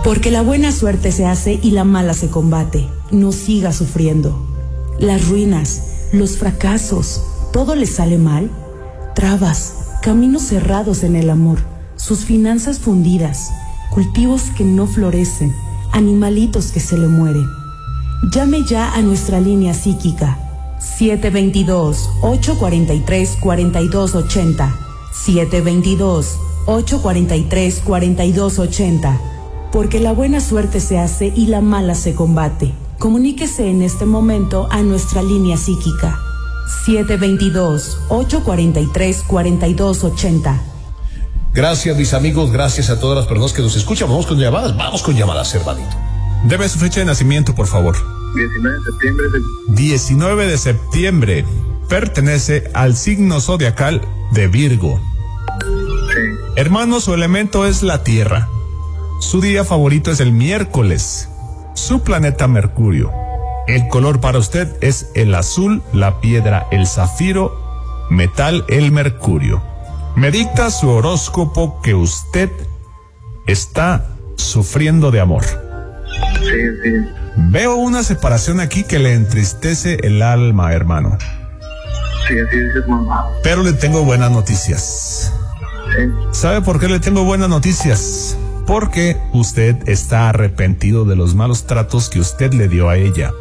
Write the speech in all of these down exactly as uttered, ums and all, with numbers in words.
Porque la buena suerte se hace y la mala se combate. No siga sufriendo. Las ruinas, los fracasos, todo le sale mal. Trabas, caminos cerrados en el amor, sus finanzas fundidas, cultivos que no florecen, animalitos que se le mueren. Llame ya a nuestra línea psíquica siete dos dos, ocho cuatro tres, cuatro dos ocho cero, siete dos dos, ocho cuatro tres, cuatro dos ocho cero. Porque la buena suerte se hace y la mala se combate. Comuníquese en este momento a nuestra línea psíquica siete dos dos, ocho cuatro tres, cuatro dos ocho cero. Gracias, mis amigos, gracias a todas las personas que nos escuchan. Vamos con llamadas, vamos con llamadas, hermanito. Deme su fecha de nacimiento, por favor. diecinueve de septiembre. De... diecinueve de septiembre. Pertenece al signo zodiacal de Virgo. Sí. Hermano, su elemento es la tierra. Su día favorito es el miércoles. Su planeta Mercurio. El color para usted es el azul, la piedra el zafiro, metal el mercurio. Me dicta su horóscopo que usted está sufriendo de amor. Sí, sí. Veo una separación aquí que le entristece el alma, hermano. Sí, así es, mamá. Pero le tengo buenas noticias. Sí. ¿Sabe por qué le tengo buenas noticias? Porque usted está arrepentido de los malos tratos que usted le dio a ella.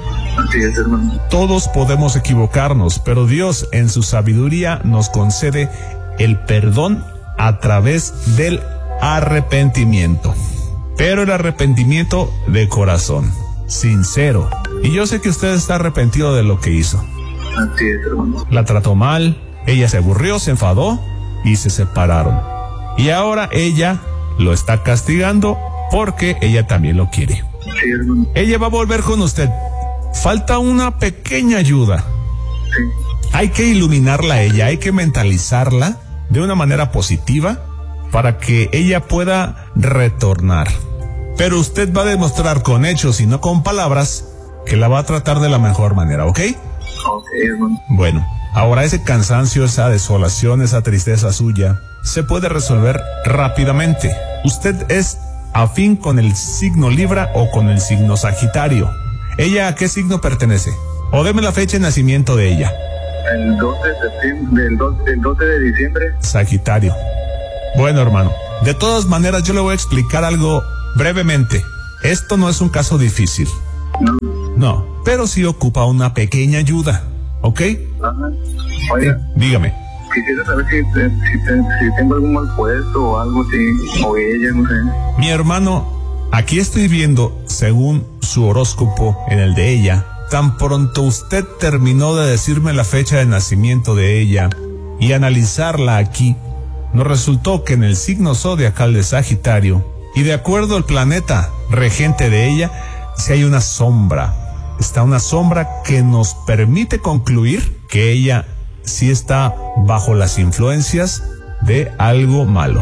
Así es, hermano. Todos podemos equivocarnos, pero Dios en su sabiduría nos concede el perdón a través del arrepentimiento. Pero el arrepentimiento de corazón, sincero. Y yo sé que usted está arrepentido de lo que hizo. Así es, hermano. La trató mal, ella se aburrió, se enfadó y se separaron. Y ahora ella lo está castigando porque ella también lo quiere. Sí, hermano. Ella va a volver con usted. Falta una pequeña ayuda. Sí. Hay que iluminarla a ella, hay que mentalizarla de una manera positiva para que ella pueda retornar. Pero usted va a demostrar con hechos y no con palabras que la va a tratar de la mejor manera, ¿ok? Ok, hermano. Bueno, ahora ese cansancio, esa desolación, esa tristeza suya se puede resolver rápidamente. Usted es afín con el signo Libra o con el signo Sagitario. ¿Ella a qué signo pertenece? O deme la fecha de nacimiento de ella. El doce de septiembre, el doce, el doce de diciembre. Sagitario. Bueno, hermano, de todas maneras yo le voy a explicar algo brevemente. Esto no es un caso difícil. No. No, pero sí ocupa una pequeña ayuda, ¿ok? Ajá. Oiga, Dígame. quisiera saber si, si, si tengo algún mal puesto o algo así, o ella, no sé. Mi hermano, aquí estoy viendo, según su horóscopo en el de ella, tan pronto usted terminó de decirme la fecha de nacimiento de ella y analizarla aquí, nos resultó que en el signo zodiacal de Sagitario, y de acuerdo al planeta regente de ella, si hay una sombra, está una sombra que nos permite concluir que ella sí está bajo las influencias de algo malo.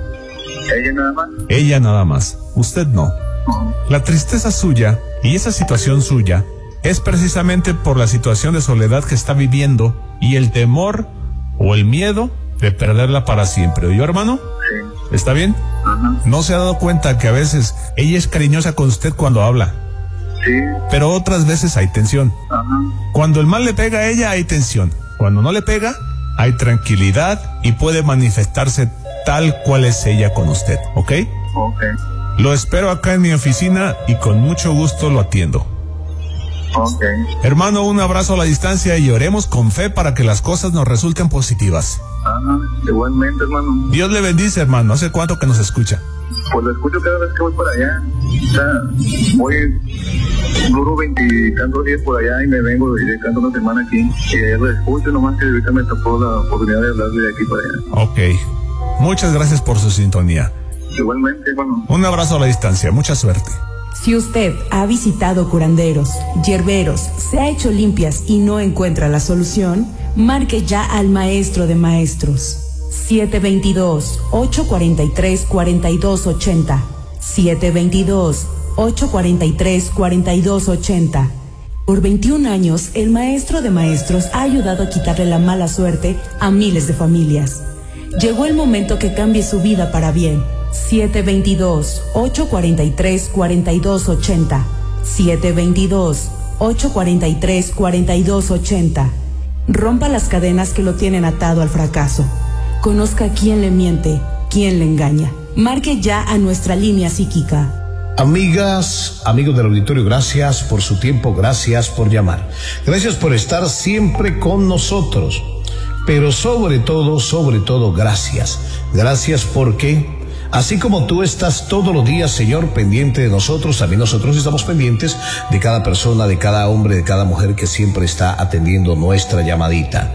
¿Ella nada más? Ella nada más, usted no. No. La tristeza suya y esa situación suya es precisamente por la situación de soledad que está viviendo y el temor o el miedo de perderla para siempre. ¿Oyó, hermano? Sí. ¿Está bien? Ajá. ¿No se ha dado cuenta que a veces ella es cariñosa con usted cuando habla? Sí. Pero otras veces hay tensión. Ajá. Cuando el mal le pega a ella hay tensión. Cuando no le pega, hay tranquilidad y puede manifestarse tal cual es ella con usted, ¿ok? Ok. Lo espero acá en mi oficina y con mucho gusto lo atiendo. Ok. Hermano, un abrazo a la distancia y oremos con fe para que las cosas nos resulten positivas. Ajá. Igualmente, hermano. Dios le bendice, hermano. ¿Hace cuánto que nos escucha? Pues lo escucho cada vez que voy por allá. O sea, voy, duro veintitantos días por allá y me vengo dedicando una semana aquí. Y allá lo escucho, nomás que ahorita me tocó la oportunidad de hablarle de aquí para allá. Ok. Muchas gracias por su sintonía. Igualmente, hermano. Un abrazo a la distancia. Mucha suerte. Si usted ha visitado curanderos, hierberos, se ha hecho limpias y no encuentra la solución, marque ya al maestro de maestros. siete dos dos, ocho cuatro tres, cuatro dos ocho cero. siete dos dos, ocho cuatro tres, cuatro dos ocho cero. Por veintiún años, el maestro de maestros ha ayudado a quitarle la mala suerte a miles de familias. Llegó el momento que cambie su vida para bien. siete dos dos, ocho cuatro tres, cuatro dos ocho cero. siete dos dos, ocho cuatro tres, cuatro dos ocho cero. Rompa las cadenas que lo tienen atado al fracaso. Conozca quién le miente, quién le engaña. Marque ya a nuestra línea psíquica. Amigas, amigos del auditorio, gracias por su tiempo, gracias por llamar. Gracias por estar siempre con nosotros. Pero sobre todo, sobre todo, gracias. Gracias porque, así como tú estás todos los días, Señor, pendiente de nosotros, también nosotros estamos pendientes de cada persona, de cada hombre, de cada mujer que siempre está atendiendo nuestra llamadita.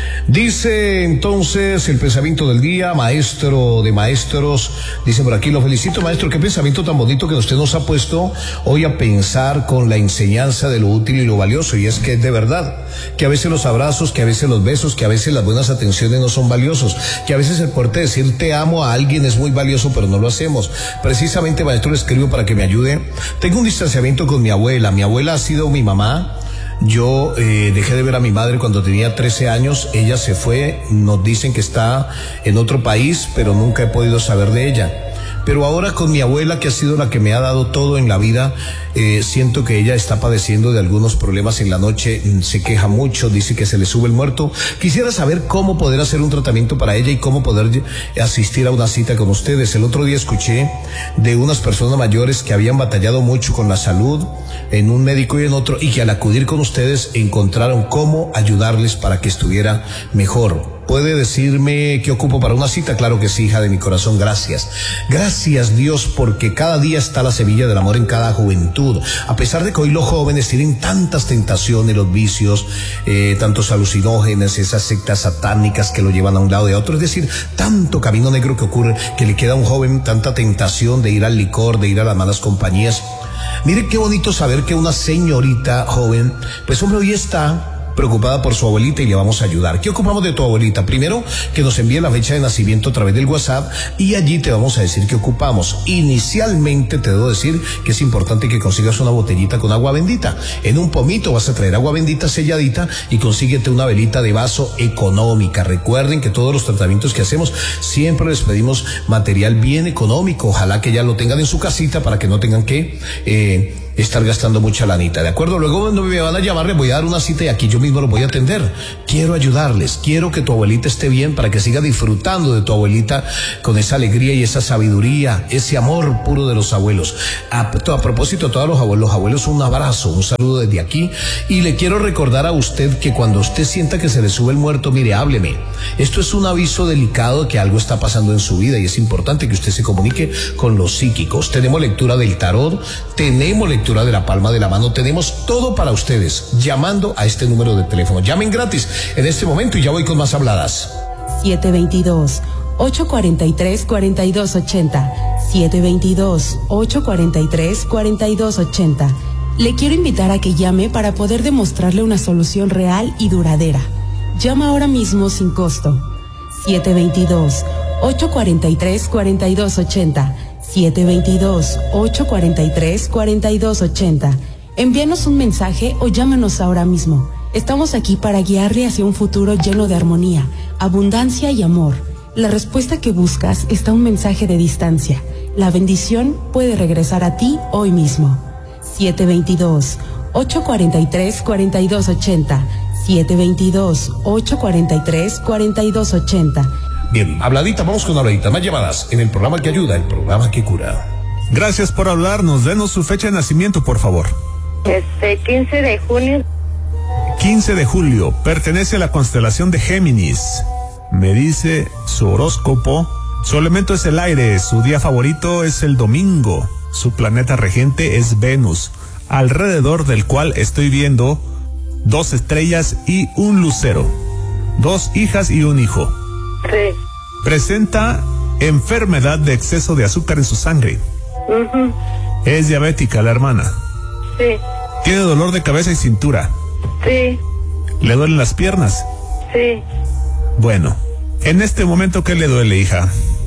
Dice entonces el pensamiento del día, maestro de maestros, dice por aquí: lo felicito, maestro, qué pensamiento tan bonito que usted nos ha puesto hoy a pensar con la enseñanza de lo útil y lo valioso. Y es que es de verdad, que a veces los abrazos, que a veces los besos, que a veces las buenas atenciones no son valiosos, que a veces el poder decir te amo a alguien es muy valioso, pero no lo hacemos. Precisamente, maestro, le escribo para que me ayude. Tengo un distanciamiento con mi abuela. Mi abuela ha sido mi mamá. Yo eh, dejé de ver a mi madre cuando tenía trece años, ella se fue, nos dicen que está en otro país, pero nunca he podido saber de ella. Pero ahora con mi abuela, que ha sido la que me ha dado todo en la vida, eh, siento que ella está padeciendo de algunos problemas en la noche, se queja mucho, dice que se le sube el muerto. Quisiera saber cómo poder hacer un tratamiento para ella y cómo poder asistir a una cita con ustedes. El otro día escuché de unas personas mayores que habían batallado mucho con la salud en un médico y en otro, y que al acudir con ustedes encontraron cómo ayudarles para que estuviera mejor. ¿Puede decirme qué ocupo para una cita? Claro que sí, hija de mi corazón, gracias. Gracias, Dios, porque cada día está la semilla del amor en cada juventud. A pesar de que hoy los jóvenes tienen tantas tentaciones, los vicios, eh, tantos alucinógenos, esas sectas satánicas que lo llevan a un lado y a otro. Es decir, tanto camino negro que ocurre, que le queda a un joven tanta tentación de ir al licor, de ir a las malas compañías. Mire qué bonito saber que una señorita joven, pues hombre, hoy está preocupada por su abuelita y le vamos a ayudar. ¿Qué ocupamos de tu abuelita? Primero, que nos envíe la fecha de nacimiento a través del WhatsApp y allí te vamos a decir qué ocupamos. Inicialmente te debo decir que es importante que consigas una botellita con agua bendita. En un pomito vas a traer agua bendita selladita y consíguete una velita de vaso económica. Recuerden que todos los tratamientos que hacemos siempre les pedimos material bien económico. Ojalá que ya lo tengan en su casita para que no tengan que eh, estar gastando mucha lanita, ¿de acuerdo? Luego cuando me van a llamar les voy a dar una cita y aquí yo mismo los voy a atender. Quiero ayudarles, quiero que tu abuelita esté bien para que siga disfrutando de tu abuelita con esa alegría y esa sabiduría, ese amor puro de los abuelos. A, a propósito, todos los abuelos, los abuelos, un abrazo, un saludo desde aquí, y le quiero recordar a usted que cuando usted sienta que se le sube el muerto, mire, hábleme. Esto es un aviso delicado de que algo está pasando en su vida y es importante que usted se comunique con los psíquicos. Tenemos lectura del tarot, tenemos lectura de la palma de la mano, tenemos todo para ustedes, llamando a este número de teléfono. Llamen gratis en este momento y ya voy con más habladas. siete dos dos, ocho cuatro tres, cuatro dos ocho cero. siete dos dos, ocho cuatro tres, cuatro dos ocho cero. Le quiero invitar a que llame para poder demostrarle una solución real y duradera. Llama ahora mismo sin costo. siete dos dos, ocho cuatro tres, cuatro dos ocho cero. siete dos dos, ocho cuatro tres, cuatro dos ocho cero. Envíanos un mensaje o llámanos ahora mismo. Estamos aquí para guiarle hacia un futuro lleno de armonía, abundancia y amor. La respuesta que buscas está a un mensaje de distancia. La bendición puede regresar a ti hoy mismo. siete dos dos, ocho cuatro tres, cuatro dos ocho cero. siete dos dos, ocho cuatro tres, cuatro dos ocho cero. Bien, habladita, vamos con habladita. Más llamadas en el programa que ayuda, el programa que cura. Gracias por hablarnos. Denos su fecha de nacimiento, por favor. Este, quince de junio. quince de julio. Pertenece a la constelación de Géminis. Me dice su horóscopo. Su elemento es el aire. Su día favorito es el domingo. Su planeta regente es Venus, alrededor del cual estoy viendo dos estrellas y un lucero. Dos hijas y un hijo. Sí. Presenta enfermedad de exceso de azúcar en su sangre. Uh-huh. Es diabética la hermana. Sí. Tiene dolor de cabeza y cintura. Sí. ¿Le duelen las piernas? Sí. Bueno, en este momento, ¿qué le duele, hija?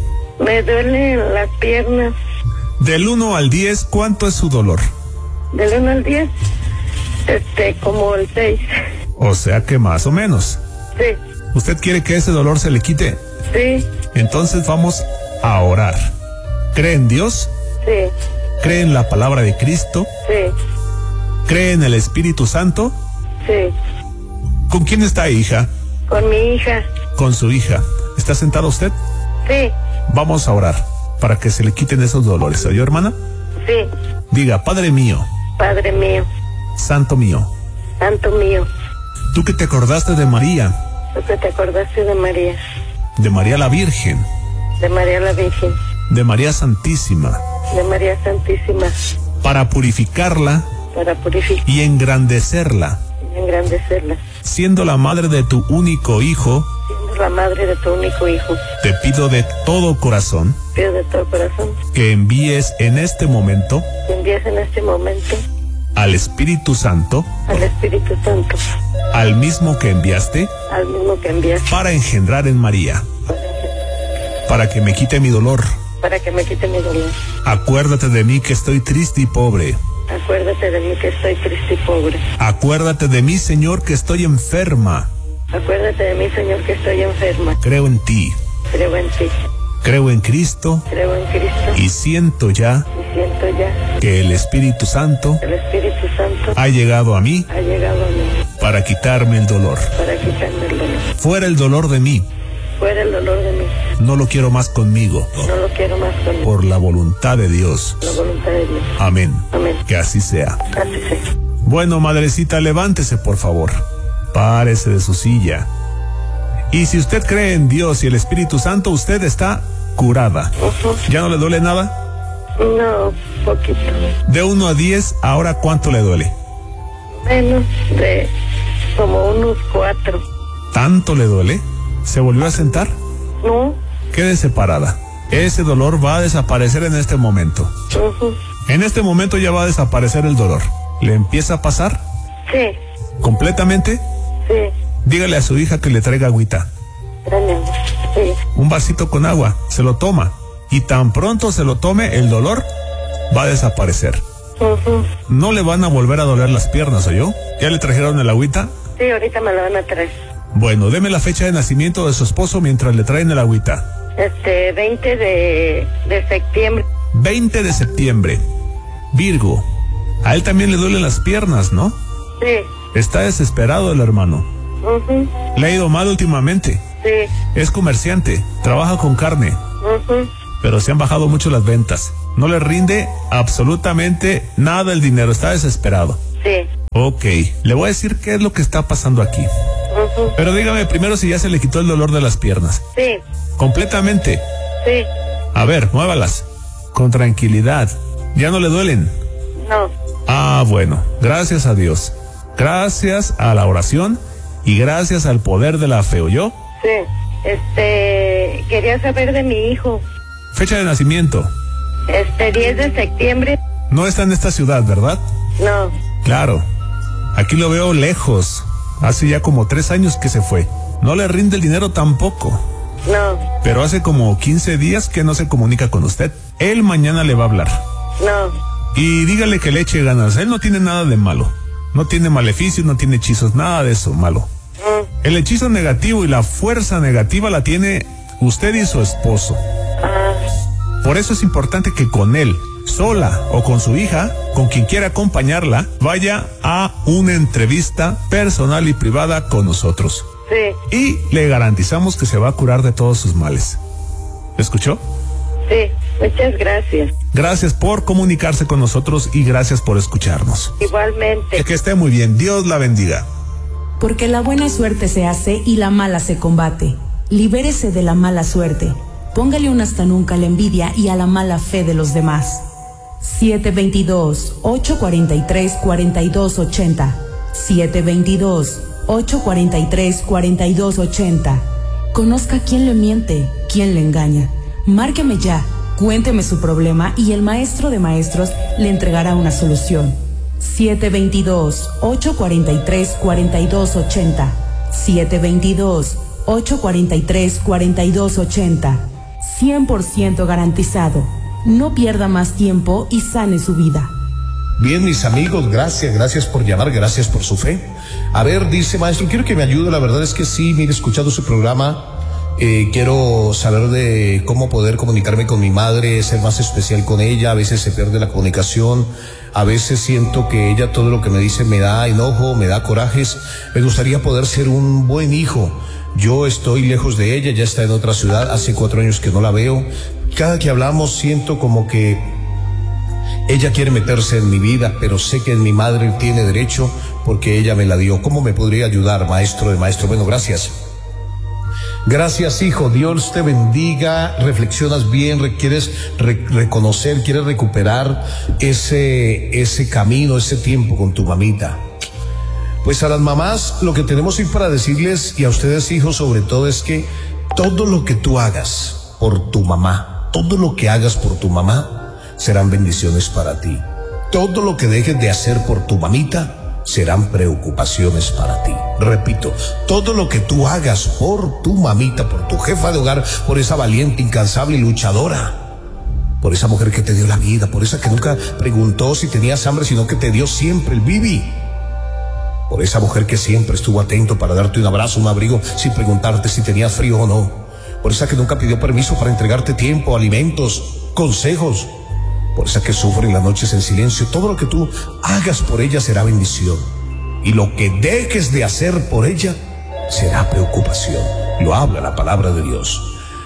Me duelen las piernas. Del uno al diez, ¿cuánto es su dolor? Del uno al diez, este, como el seis. O sea que más o menos. Sí. ¿Usted quiere que ese dolor se le quite? Sí. Entonces vamos a orar. ¿Cree en Dios? Sí. ¿Cree en la palabra de Cristo? Sí. ¿Cree en el Espíritu Santo? Sí. ¿Con quién está, hija? Con mi hija. Con su hija. ¿Está sentada usted? Sí. Vamos a orar para que se le quiten esos dolores. ¿Oyó, hermana? Sí. Diga, Padre mío, Padre mío, Santo mío, Santo mío, tú que te acordaste de María, tú que te acordaste de María, de María la Virgen, de María la Virgen, de María Santísima, de María Santísima, para purificarla para purificar y engrandecerla, y engrandecerla, siendo la madre de tu único Hijo, siendo la madre de tu único Hijo. te pido de todo corazón Pido de todo corazón que envíes en este momento que envíes en este momento al Espíritu Santo, al Espíritu Santo, al mismo que enviaste al mismo que enviaste, para engendrar en María, para que me quite mi dolor. para que me quite mi dolor. Acuérdate de mí que estoy triste y pobre. Acuérdate de mí que estoy triste y pobre. Acuérdate de mí, Señor, que estoy enferma. Acuérdate de mí, Señor, que estoy enferma. Creo en ti, Creo en ti, creo en Cristo creo en Cristo y siento ya y siento ya que el Espíritu Santo que el Espíritu Santo ha llegado a mí ha llegado a mí para quitarme el dolor. para quitarme el dolor. Fuera el dolor de mí, Fuera el dolor de mí, no lo quiero más conmigo, no lo quiero más conmigo. por la voluntad de Dios. La voluntad de Dios. Amén. Amén. Que así sea. Así sea. Bueno, madrecita, levántese, por favor. Párese de su silla. Y si usted cree en Dios y el Espíritu Santo, usted está curada. Ujú. ¿Ya no le duele nada? No, poquito. De uno a diez, ¿ahora cuánto le duele? Menos de como unos cuatro. ¿Tanto le duele? ¿Se volvió a sentar? ¿No? Quédese parada. Ese dolor va a desaparecer en este momento. Ujú. En este momento ya va a desaparecer el dolor. ¿Le empieza a pasar? Sí, ¿Completamente? sí. Dígale a su hija que le traiga agüita. Dale, sí. Un vasito con agua. Se lo toma. Y tan pronto se lo tome, el dolor va a desaparecer. Ujú. No le van a volver a doler las piernas, ¿oyó? ¿Ya le trajeron el agüita? Sí, ahorita me la van a traer. Bueno, deme la fecha de nacimiento de su esposo mientras le traen el agüita. Este, veinte de, de septiembre. veinte de septiembre. Virgo. A él también le duelen las piernas, ¿no? Sí. Está desesperado el hermano. Ujú. Le ha ido mal últimamente. Sí. Es comerciante, trabaja con carne, Ujú. pero se han bajado mucho las ventas. No le rinde absolutamente nada el dinero, está desesperado. Sí. Ok, le voy a decir qué es lo que está pasando aquí. Ujú. Pero dígame primero si ya se le quitó el dolor de las piernas. Sí. Completamente. Sí. A ver, muévalas. Con tranquilidad. ¿Ya no le duelen? No. Ah, bueno, gracias a Dios. Gracias a la oración y gracias al poder de la fe, ¿oyó? Sí. Este, quería saber de mi hijo. Fecha de nacimiento. Este, diez de septiembre. No está en esta ciudad, ¿verdad? No. Claro. Aquí lo veo lejos. Hace ya como tres años que se fue. No le rinde el dinero tampoco. No. Pero hace como quince días que no se comunica con usted. Él mañana le va a hablar. No. Y dígale que le eche ganas. Él no tiene nada de malo. No tiene maleficios, no tiene hechizos, nada de eso malo. Mm. El hechizo negativo y la fuerza negativa la tiene usted y su esposo. Ah. Por eso es importante que con él, sola o con su hija, con quien quiera acompañarla, vaya a una entrevista personal y privada con nosotros. Sí. Y le garantizamos que se va a curar de todos sus males. ¿Escuchó? Sí. Muchas gracias. Gracias por comunicarse con nosotros y gracias por escucharnos. Igualmente. Que esté muy bien. Dios la bendiga. Porque la buena suerte se hace y la mala se combate. Libérese de la mala suerte. Póngale un hasta nunca a la envidia y a la mala fe de los demás. siete veintidós, ocho cuarenta y tres, cuarenta y dos ochenta. siete veintidós, ocho cuarenta y tres, cuarenta y dos ochenta. Conozca quién le miente, quién le engaña. Márqueme ya, cuénteme su problema y el maestro de maestros le entregará una solución. siete veintidós, ocho cuarenta y tres, cuarenta y dos ochenta. siete veintidós, ocho cuarenta y tres, cuarenta y dos ochenta. cien por ciento garantizado. No pierda más tiempo y sane su vida. Bien, mis amigos, gracias, gracias por llamar, gracias por su fe. A ver, dice maestro, quiero que me ayude, la verdad es que sí, mire, he escuchado su programa Eh, quiero saber de cómo poder comunicarme con mi madre, ser más especial con ella. A veces se pierde la comunicación, a veces siento que ella todo lo que me dice me da enojo, me da corajes. Me gustaría poder ser un buen hijo. Yo estoy lejos de ella, ya está en otra ciudad, hace cuatro años que no la veo. Cada que hablamos siento como que ella quiere meterse en mi vida, pero sé que mi madre tiene derecho porque ella me la dio. ¿Cómo me podría ayudar, maestro de maestro? Bueno, gracias. Gracias, hijo. Dios te bendiga. Reflexionas bien, quieres re- reconocer, quieres recuperar ese, ese camino, ese tiempo con tu mamita. Pues a las mamás lo que tenemos hoy para decirles, y a ustedes, hijos, sobre todo, es que todo lo que tú hagas por tu mamá, todo lo que hagas por tu mamá, serán bendiciones para ti. Todo lo que dejes de hacer por tu mamita serán preocupaciones para ti. Repito, todo lo que tú hagas por tu mamita, por tu jefa de hogar, por esa valiente, incansable y luchadora, por esa mujer que te dio la vida, por esa que nunca preguntó si tenías hambre, sino que te dio siempre el bibi, por esa mujer que siempre estuvo atento para darte un abrazo, un abrigo, sin preguntarte si tenías frío o no, por esa que nunca pidió permiso para entregarte tiempo, alimentos, consejos, por esa que sufre en las noches en silencio. Todo lo que tú hagas por ella será bendición, y lo que dejes de hacer por ella será preocupación. Lo habla la palabra de Dios.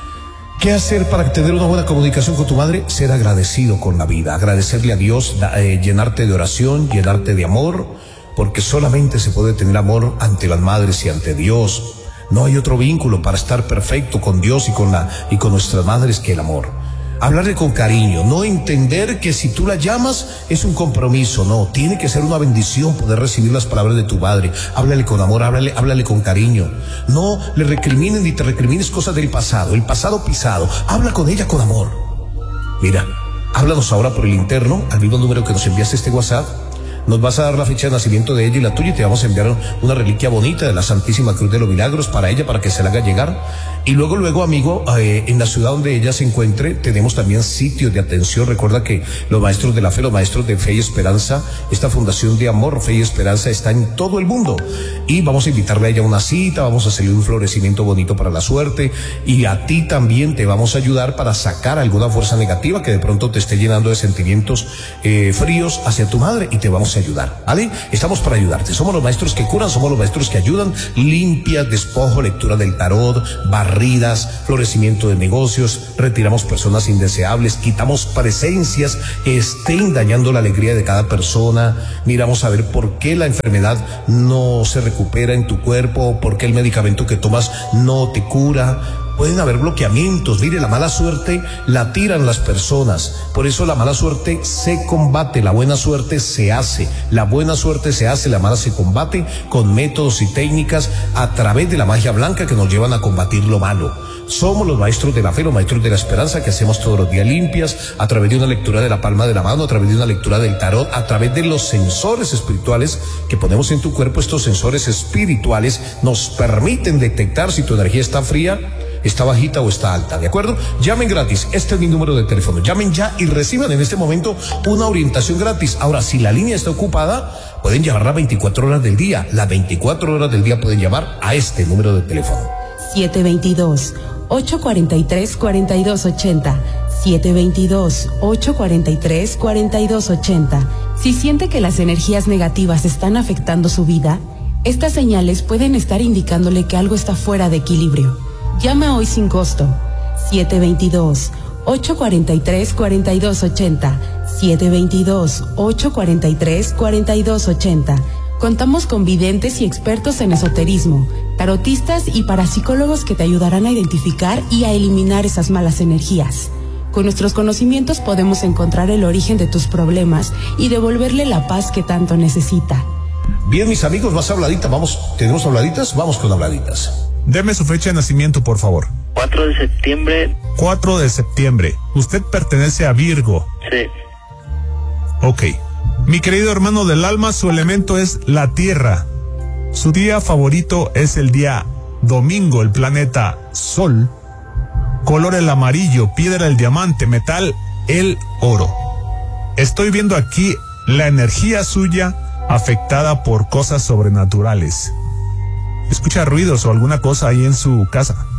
¿Qué hacer para tener una buena comunicación con tu madre? Ser agradecido con la vida, agradecerle a Dios, eh, llenarte de oración, llenarte de amor, porque solamente se puede tener amor ante las madres y ante Dios. No hay otro vínculo para estar perfecto con Dios y con la y con nuestras madres que el amor. Hablarle con cariño, no entender que si tú la llamas es un compromiso, no, tiene que ser una bendición poder recibir las palabras de tu madre. Háblale con amor, háblale, háblale con cariño. No le recrimines ni te recrimines cosas del pasado, el pasado pisado. Habla con ella con amor. Mira, háblanos ahora por el interno, al mismo número que nos enviaste este WhatsApp. Nos vas a dar la fecha de nacimiento de ella y la tuya, y te vamos a enviar una reliquia bonita de la Santísima Cruz de los Milagros para ella, para que se la haga llegar. Y luego, luego, amigo, eh, en la ciudad donde ella se encuentre, tenemos también sitios de atención. Recuerda que los maestros de la fe, los maestros de fe y esperanza, esta fundación de amor, fe y esperanza está en todo el mundo. Y vamos a invitarle a ella a una cita, vamos a hacerle un florecimiento bonito para la suerte. Y a ti también te vamos a ayudar para sacar alguna fuerza negativa que de pronto te esté llenando de sentimientos eh, fríos hacia tu madre, y te vamos a ayudar, ¿vale? Estamos para ayudarte. Somos los maestros que curan, somos los maestros que ayudan. Limpia, despojo, lectura del tarot, barridas, florecimiento de negocios, retiramos personas indeseables, quitamos presencias que estén dañando la alegría de cada persona. Miramos a ver por qué la enfermedad no se recupera en tu cuerpo, por qué el medicamento que tomas no te cura. Pueden haber bloqueamientos. Mire, la mala suerte la tiran las personas. Por eso la mala suerte se combate, la buena suerte se hace. La buena suerte se hace, la mala se combate con métodos y técnicas a través de la magia blanca que nos llevan a combatir lo malo. Somos los maestros de la fe, los maestros de la esperanza, que hacemos todos los días limpias a través de una lectura de la palma de la mano, a través de una lectura del tarot, a través de los sensores espirituales que ponemos en tu cuerpo. Estos sensores espirituales nos permiten detectar si tu energía está fría, está bajita o está alta, ¿de acuerdo? Llamen gratis, este es mi número de teléfono. Llamen ya y reciban en este momento una orientación gratis. Ahora, si la línea está ocupada, pueden llamar las veinticuatro horas del día. Las veinticuatro horas del día pueden llamar a este número de teléfono. siete dos dos, ocho cuatro tres, cuatro dos ocho cero. siete dos dos, ocho cuatro tres, cuatro dos ocho cero. Si siente que las energías negativas están afectando su vida, estas señales pueden estar indicándole que algo está fuera de equilibrio. Llama hoy sin costo. siete dos dos, ocho cuatro tres, cuatro dos ocho cero. siete dos dos, ocho cuatro tres, cuatro dos ocho cero. Contamos con videntes y expertos en esoterismo, tarotistas y parapsicólogos que te ayudarán a identificar y a eliminar esas malas energías. Con nuestros conocimientos podemos encontrar el origen de tus problemas y devolverle la paz que tanto necesita. Bien, mis amigos, más habladitas. Vamos, ¿tenemos habladitas? Vamos con habladitas. Deme su fecha de nacimiento, por favor. cuatro de septiembre. cuatro de septiembre. Usted pertenece a Virgo. Sí. Ok. Mi querido hermano del alma, su elemento es la tierra. Su día favorito es el día domingo, el planeta Sol. Color el amarillo, piedra el diamante, metal el oro. Estoy viendo aquí la energía suya afectada por cosas sobrenaturales. ¿Escucha ruidos o alguna cosa ahí en su casa?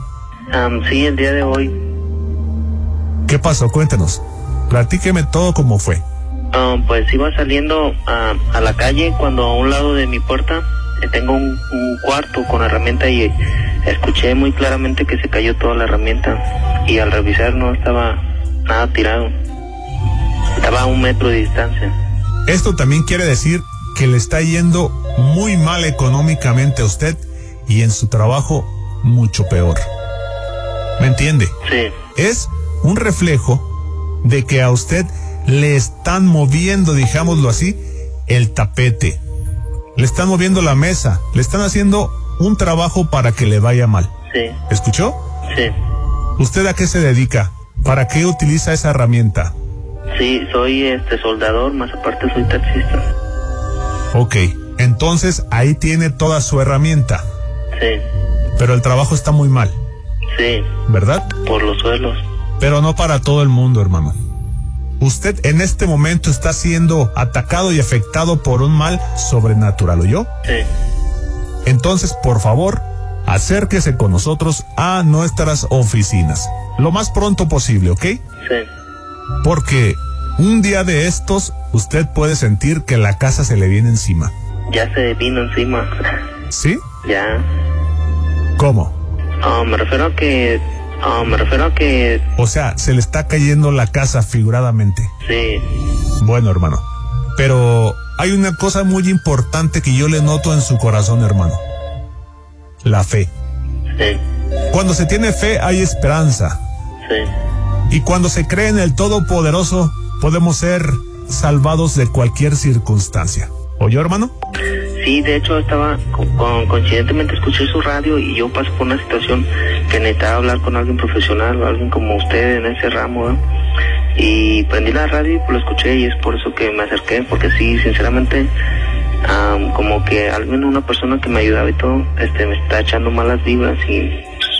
Um, sí, el día de hoy. ¿Qué pasó? Cuéntenos. Platíqueme todo cómo fue. Um, pues iba saliendo a, a la calle cuando a un lado de mi puerta eh, tengo un, un cuarto con herramienta y eh, escuché muy claramente que se cayó toda la herramienta y al revisar no estaba nada tirado. Estaba a un metro de distancia. Esto también quiere decir que le está yendo muy mal económicamente a usted y en su trabajo mucho peor. ¿Me entiende? Sí. Es un reflejo de que a usted le están moviendo, digámoslo así, el tapete. Le están moviendo la mesa. Le están haciendo un trabajo para que le vaya mal. Sí. ¿Escuchó? Sí. ¿Usted a qué se dedica? ¿Para qué utiliza esa herramienta? Sí, soy este soldador, más aparte soy taxista. Ok, entonces ahí tiene toda su herramienta. Sí. Pero el trabajo está muy mal. Sí. ¿Verdad? Por los suelos. Pero no para todo el mundo, hermano. Usted en este momento está siendo atacado y afectado por un mal sobrenatural, ¿oyó? Sí. Entonces, por favor, acérquese con nosotros a nuestras oficinas. Lo más pronto posible, ¿ok? Sí. Porque un día de estos, usted puede sentir que la casa se le viene encima. Ya se vino encima. ¿Sí? Ya. ¿Cómo? Oh, me refiero a que... Oh, me refiero a que... O sea, se le está cayendo la casa figuradamente. Sí. Bueno, hermano. Pero hay una cosa muy importante que yo le noto en su corazón, hermano. La fe. Sí. Cuando se tiene fe hay esperanza. Sí. Y cuando se cree en el Todopoderoso, podemos ser salvados de cualquier circunstancia. ¿Oyó, hermano? Sí, de hecho estaba, con, con, coincidentemente escuché su radio y yo paso por una situación que necesitaba hablar con alguien profesional, alguien como usted en ese ramo, ¿eh? Y prendí la radio y pues lo escuché y es por eso que me acerqué, porque sí, sinceramente, um, como que alguien, una persona que me ayudaba y todo, este, me está echando malas vibras y,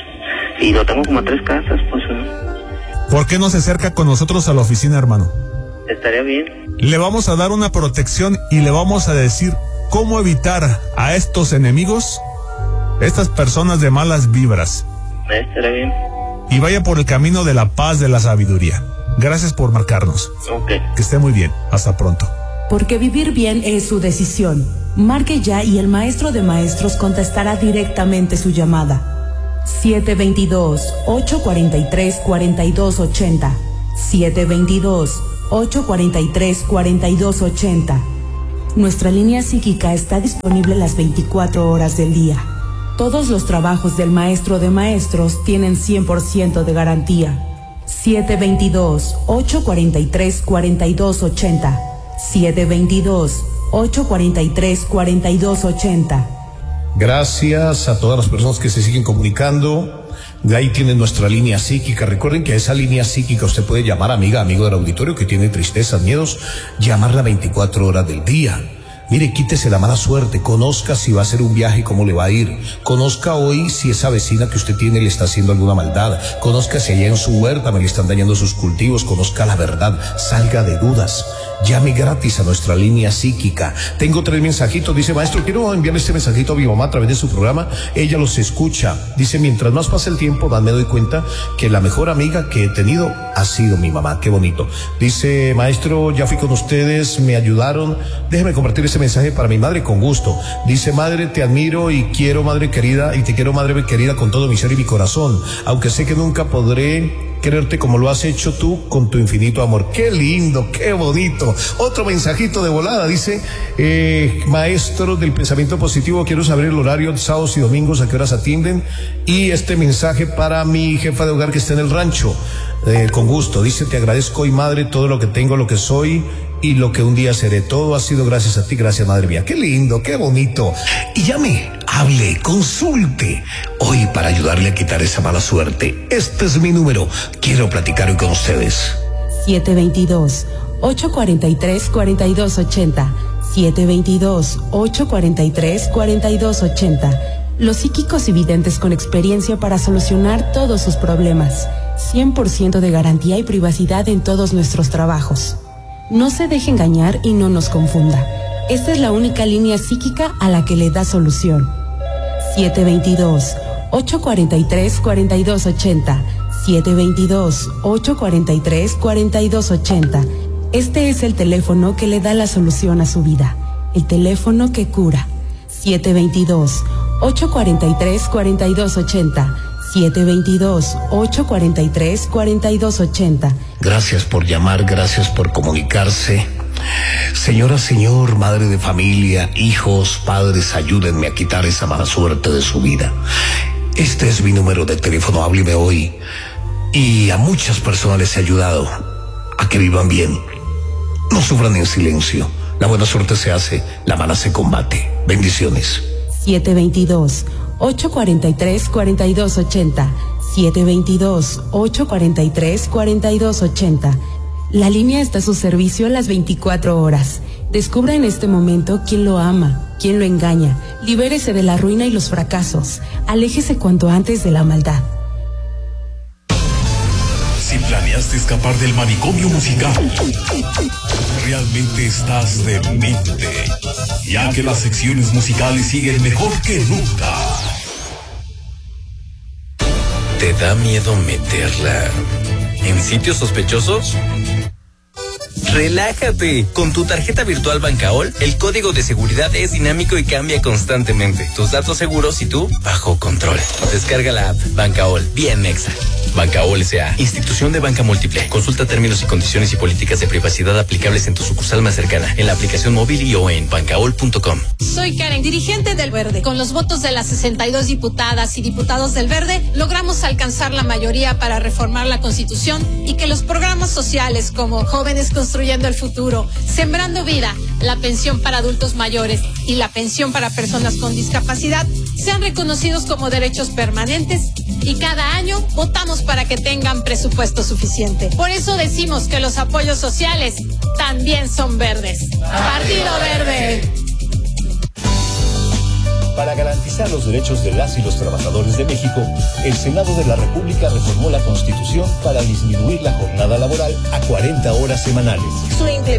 y lo tengo como a tres casas, pues. ¿eh? ¿Por qué no se acerca con nosotros a la oficina, hermano? Estaría bien. Le vamos a dar una protección y le vamos a decir cómo evitar a estos enemigos, estas personas de malas vibras. Estaría bien. Y vaya por el camino de la paz, de la sabiduría. Gracias por marcarnos. Ok. Que esté muy bien. Hasta pronto. Porque vivir bien es su decisión. Marque ya y el maestro de maestros contestará directamente su llamada. siete dos dos, ocho cuatro tres, cuatro dos ocho cero. siete dos dos, ocho cuatro tres, cuatro dos ocho cero. Nuestra línea psíquica está disponible las veinticuatro horas del día. Todos los trabajos del maestro de maestros tienen cien por ciento de garantía. siete dos dos, ocho cuatro tres, cuatro dos ocho cero. siete dos dos, ocho cuatro tres, cuatro dos ocho cero. Gracias a todas las personas que se siguen comunicando. De ahí tienen nuestra línea psíquica. Recuerden que a esa línea psíquica usted puede llamar, amiga, amigo del auditorio que tiene tristezas, miedos, llamarla veinticuatro horas del día. Mire, quítese la mala suerte, conozca si va a hacer un viaje, cómo le va a ir. Conozca hoy si esa vecina que usted tiene le está haciendo alguna maldad. Conozca si allá en su huerta me le están dañando sus cultivos. Conozca la verdad, salga de dudas. Llame gratis a nuestra línea psíquica. Tengo tres mensajitos. Dice, maestro, quiero enviarle este mensajito a mi mamá a través de su programa. Ella los escucha. Dice, mientras más pasa el tiempo, más me doy cuenta que la mejor amiga que he tenido ha sido mi mamá. Qué bonito. Dice, maestro, ya fui con ustedes, me ayudaron. Déjeme compartir este mensaje para mi madre con gusto. Dice, madre, te admiro y quiero, madre querida, y te quiero, madre querida, con todo mi ser y mi corazón. Aunque sé que nunca podré quererte como lo has hecho tú con tu infinito amor. Qué lindo, qué bonito. Otro mensajito de volada, dice, eh, maestro del pensamiento positivo, quiero saber el horario, sábados y domingos, a qué horas atienden. Y este mensaje para mi jefa de hogar que está en el rancho, eh, con gusto. Dice, te agradezco hoy, madre, todo lo que tengo, lo que soy y lo que un día seré. Todo ha sido gracias a ti, gracias, madre mía. Qué lindo, qué bonito. Y llame, hable, consulte hoy para ayudarle a quitar esa mala suerte. Este es mi número. Quiero platicar hoy con ustedes. siete dos dos, ocho cuatro tres, cuatro dos ocho cero. siete dos dos, ocho cuatro tres, cuatro dos ocho cero. Los psíquicos y videntes con experiencia para solucionar todos sus problemas. cien por ciento de garantía y privacidad en todos nuestros trabajos. No se deje engañar y no nos confunda. Esta es la única línea psíquica a la que le da solución. siete dos dos, ocho cuatro tres, cuatro dos ocho cero. siete dos dos, ocho cuatro tres, cuatro dos ocho cero. Este es el teléfono que le da la solución a su vida. El teléfono que cura. siete dos dos, ocho cuatro tres, cuatro dos ocho cero. siete dos dos, ocho cuatro tres, cuatro dos ocho cero. Gracias por llamar, gracias por comunicarse. Señora, señor, madre de familia, hijos, padres, ayúdenme a quitar esa mala suerte de su vida. Este es mi número de teléfono, hábleme hoy. Y a muchas personas les he ayudado a que vivan bien. No sufran en silencio. La buena suerte se hace, la mala se combate. Bendiciones. siete dos dos, ocho cuatro tres, cuatro dos ocho cero. siete dos dos, ocho cuatro tres, cuatro dos ocho cero. La línea está a su servicio las veinticuatro horas. Descubra en este momento quién lo ama, quién lo engaña. Libérese de la ruina y los fracasos. Aléjese cuanto antes de la maldad. Si planeaste escapar del manicomio musical, realmente estás demente, ya que las secciones musicales siguen mejor que nunca. ¿Te da miedo meterla en sitios sospechosos? Relájate. Con tu tarjeta virtual Bancaol, el código de seguridad es dinámico y cambia constantemente. Tus datos seguros y tú bajo control. Descarga la app Bancaol, bien mexa. Bancaol S A, institución de banca múltiple. Consulta términos y condiciones y políticas de privacidad aplicables en tu sucursal más cercana, en la aplicación móvil y o en bancaol punto com. Soy Karen, dirigente del Verde. Con los votos de las sesenta y dos diputadas y diputados del Verde, logramos alcanzar la mayoría para reformar la Constitución y que los programas sociales como Jóvenes Construyendo el Futuro, Sembrando Vida, la pensión para adultos mayores y la pensión para personas con discapacidad sean reconocidos como derechos permanentes, y cada año votamos para que tengan presupuesto suficiente. Por eso decimos que los apoyos sociales también son verdes. Partido Verde. Para garantizar los derechos de las y los trabajadores de México, el Senado de la República reformó la Constitución para disminuir la jornada laboral a cuarenta horas semanales. Su implementación